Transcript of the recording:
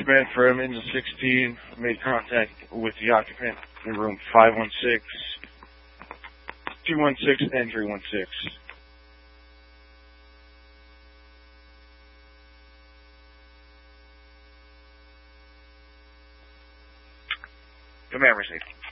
Contraband firm Engine 16 made contact with the occupant in room 516, 216, and 316. Command received.